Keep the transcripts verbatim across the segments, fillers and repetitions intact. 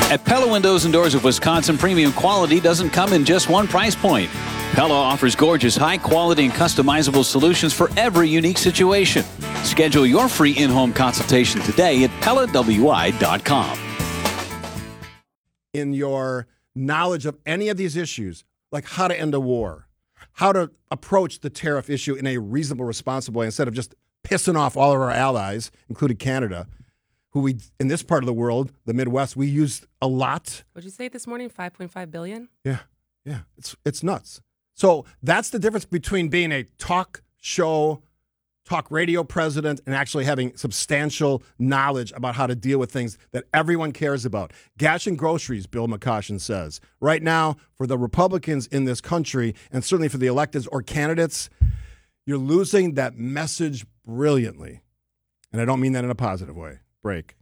At Pella Windows and Doors of Wisconsin, premium quality doesn't come in just one price point. Pella offers gorgeous, high-quality and customizable solutions for every unique situation. Schedule your free in-home consultation today at Pella W I dot com. In your knowledge of any of these issues, like how to end a war, how to approach the tariff issue in a reasonable, responsible way instead of just pissing off all of our allies, including Canada, who we, in this part of the world, the Midwest, we use a lot. What did you say this morning? five point five billion? Yeah, yeah. It's it's nuts. So that's the difference between being a talk show, talk radio president and actually having substantial knowledge about how to deal with things that everyone cares about. Gas and groceries, Bill McCoshen says. Right now, for the Republicans in this country, and certainly for the electeds or candidates, you're losing that message brilliantly. And I don't mean that in a positive way. Break.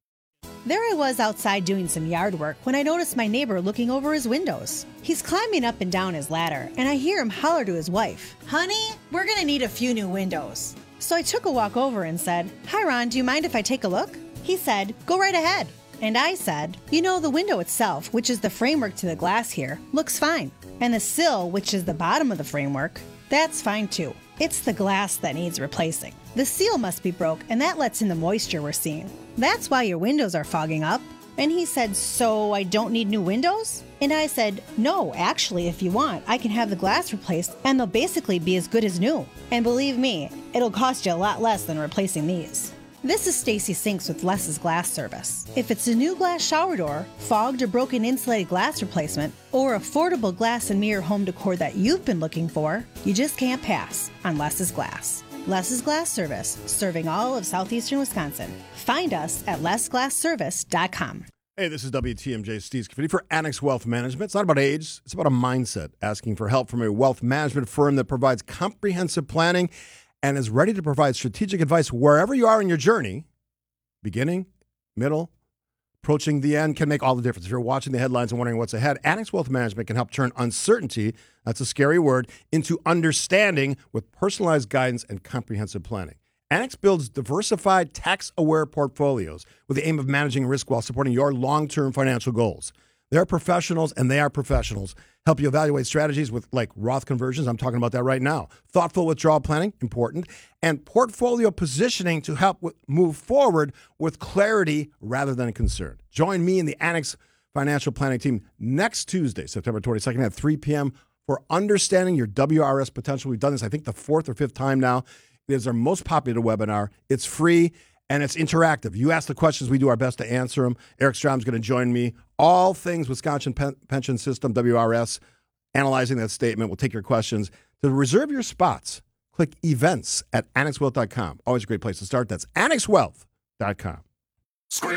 There I was outside doing some yard work when I noticed my neighbor looking over his windows. He's climbing up and down his ladder, and I hear him holler to his wife, "Honey, we're gonna need a few new windows." So I took a walk over and said, "Hi Ron, do you mind if I take a look?" He said, "Go right ahead." And I said, "You know, the window itself, which is the framework to the glass here, looks fine. And the sill, which is the bottom of the framework, that's fine too. It's the glass that needs replacing. The seal must be broke, and that lets in the moisture we're seeing. That's why your windows are fogging up." And he said, "So I don't need new windows?" And I said, "No, actually, if you want, I can have the glass replaced, and they'll basically be as good as new. And believe me, it'll cost you a lot less than replacing these." This is Stacy Sinks with Les's Glass Service. If it's a new glass shower door, fogged or broken insulated glass replacement, or affordable glass and mirror home decor that you've been looking for, you just can't pass on Les's Glass. Les's Glass Service, serving all of southeastern Wisconsin. Find us at les glass service dot com. Hey, this is W T M J Steve Scafidi for Annex Wealth Management. It's not about age, it's about a mindset. Asking for help from a wealth management firm that provides comprehensive planning and is ready to provide strategic advice wherever you are in your journey. Beginning, middle, approaching the end can make all the difference. If you're watching the headlines and wondering what's ahead, Annex Wealth Management can help turn uncertainty, that's a scary word, into understanding with personalized guidance and comprehensive planning. Annex builds diversified, tax-aware portfolios with the aim of managing risk while supporting your long-term financial goals. They're professionals, and they are professionals. Help you evaluate strategies with, like, Roth conversions. I'm talking about that right now. Thoughtful withdrawal planning, important. And portfolio positioning to help w- move forward with clarity rather than concern. Join me and the Annex Financial Planning team next Tuesday, September twenty-second at three p.m. for Understanding Your W R S Potential. We've done this, I think, the fourth or fifth time now. It is our most popular webinar. It's free. And it's interactive. You ask the questions, we do our best to answer them. Eric Strom's going to join me. All things Wisconsin Pen- Pension System, W R S, analyzing that statement. We'll take your questions. To reserve your spots, click events at annex wealth dot com. Always a great place to start. That's annex wealth dot com. Square